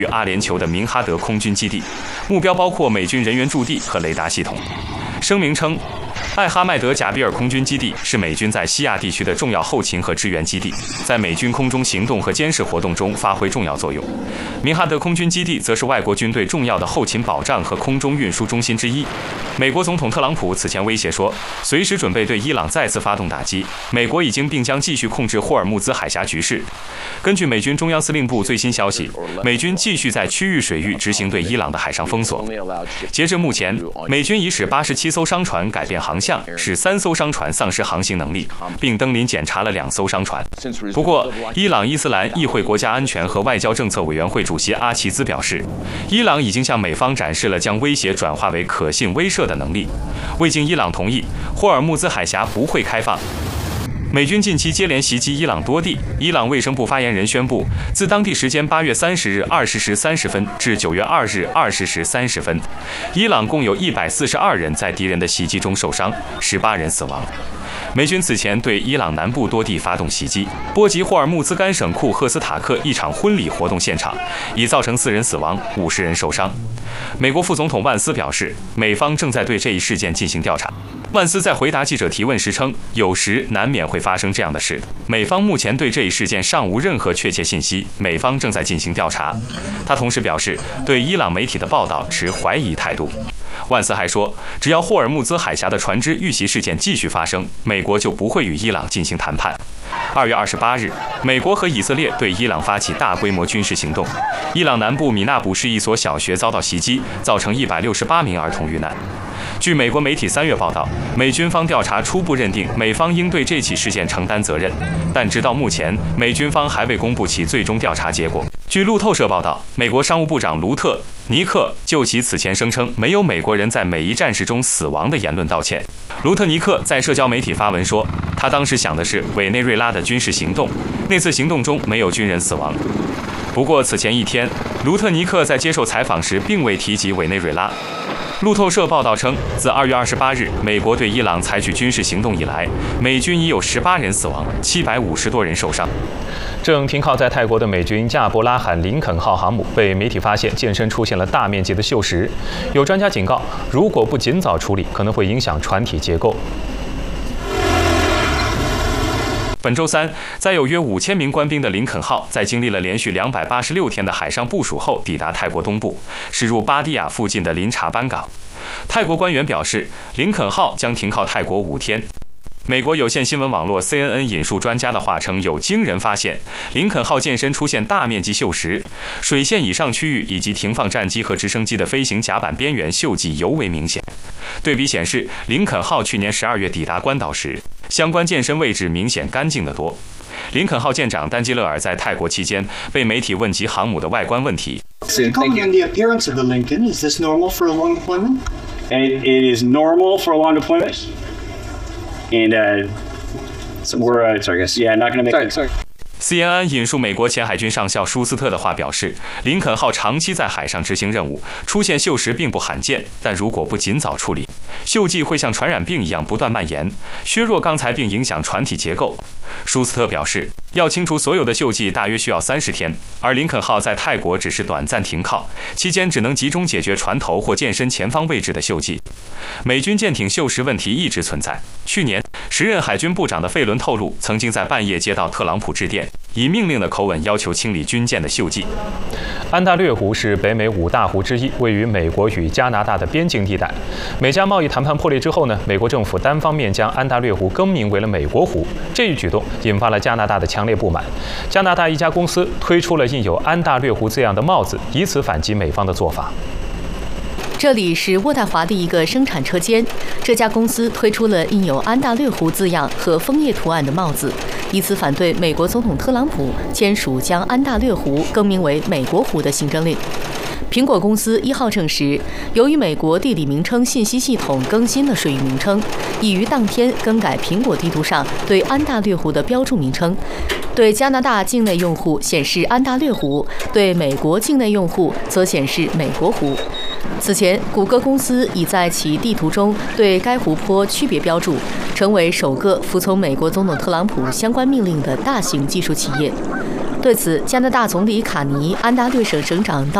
与阿联酋的明哈德空军基地，目标包括美军人员驻地和雷达系统。声明称，艾哈迈德贾比尔空军基地是美军在西亚地区的重要后勤和支援基地，在美军空中行动和监视活动中发挥重要作用。明哈德空军基地则是外国军队重要的后勤保障和空中运输中心之一。美国总统特朗普此前威胁说，随时准备对伊朗再次发动打击。美国已经并将继续控制霍尔木兹海峡局势。根据美军中央司令部最新消息，美军继续在区域水域执行对伊朗的海上封锁。截至目前，美军已使87艘商船改变航向，使3艘商船丧失航行能力，并登临检查了2艘商船。不过，伊朗伊斯兰议会国家安全和外交政策委员会主席阿齐兹表示，伊朗已经向美方展示了将威胁转化为可信威慑的能力。未经伊朗同意，霍尔木兹海峡不会开放。美军近期接连袭击伊朗多地。伊朗卫生部发言人宣布，自当地时间8月30日20时30分至9月2日20时30分，伊朗共有142人在敌人的袭击中受伤，18人死亡。美军此前对伊朗南部多地发动袭击，波及霍尔木兹干省库赫斯塔克一场婚礼活动现场，已造成4人死亡，50人受伤。美国副总统万斯表示，美方正在对这一事件进行调查。万斯在回答记者提问时称，有时难免会发生这样的事，美方目前对这一事件尚无任何确切信息，美方正在进行调查。他同时表示，对伊朗媒体的报道持怀疑态度。万斯还说，只要霍尔木兹海峡的船只遇袭事件继续发生，美国就不会与伊朗进行谈判。2月28日，美国和以色列对伊朗发起大规模军事行动。伊朗南部米纳卜市一所小学遭到袭击，造成168名儿童遇难。据美国媒体3月报道，美军方调查初步认定美方应对这起事件承担责任，但直到目前，美军方还未公布其最终调查结果。据路透社报道，美国商务部长卢特尼克就其此前声称没有美国人在美伊战事中死亡的言论道歉。卢特尼克在社交媒体发文说，他当时想的是委内瑞拉的军事行动，那次行动中没有军人死亡。不过此前一天，卢特尼克在接受采访时并未提及委内瑞拉。路透社报道称，自2月28日美国对伊朗采取军事行动以来，美军已有18人死亡，750多人受伤。正停靠在泰国的美军亚伯拉罕·林肯号航母被媒体发现舰身出现了大面积的锈蚀，有专家警告，如果不尽早处理，可能会影响船体结构。本周三，载有约5000名官兵的林肯号，在经历了连续286天的海上部署后，抵达泰国东部，驶入巴蒂亚附近的林查班港。泰国官员表示，林肯号将停靠泰国5天。美国有线新闻网络 CNN 引述专家的话称，有惊人发现，林肯号舰身出现大面积锈蚀，水线以上区域以及停放战机和直升机的飞行甲板边缘锈迹尤为明显。对比显示，林肯号去年12月抵达关岛时，相关舰身位置明显干净得多。林肯号舰长丹基勒尔在泰国期间被媒体问及航母的外观问题。 Comment on the appearance of the Lincoln. Is this normal for a long deployment? It is normal for a long deployment. And we're sorry, guys. Yeah, not going to make. Sorry. CNN 引述美国前海军上校舒斯特的话表示，林肯号长期在海上执行任务，出现锈蚀并不罕见，但如果不尽早处理，锈迹会像传染病一样不断蔓延，削弱钢材并影响船体结构。舒斯特表示，要清除所有的锈迹大约需要30天，而林肯号在泰国只是短暂停靠，期间只能集中解决船头或舰身前方位置的锈迹。美军舰艇锈蚀问题一直存在。去年，时任海军部长的费伦透露，曾经在半夜接到特朗普致电，以命令的口吻要求清理军舰的锈迹。安大略湖是北美5大湖之一，位于美国与加拿大的边境地带。美加贸易谈判破裂之后呢，美国政府单方面将安大略湖更名为了美国湖，这一举动引发了加拿大的强烈不满。加拿大一家公司推出了印有安大略湖字样的帽子，以此反击美方的做法。 这里是渥太华的一个生产车间，这家公司推出了印有安大略湖字样和枫叶图案的帽子，以此反对美国总统特朗普签署将安大略湖更名为美国湖的行政令。苹果公司1号证实，由于美国地理名称信息系统更新了水域名称，已于当天更改苹果地图上对安大略湖的标注名称。对加拿大境内用户显示安大略湖，对美国境内用户则显示美国湖。此前，谷歌公司已在其地图中对该湖泊区别标注，成为首个服从美国总统特朗普相关命令的大型技术企业。 对此，加拿大总理卡尼、安大略省省长